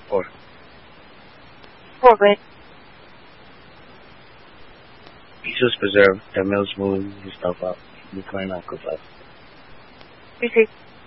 4. 4, go ahead. Jesus preserved. Tamil's moving his stuff up. Bitcoin Uncle 5. 3, 6.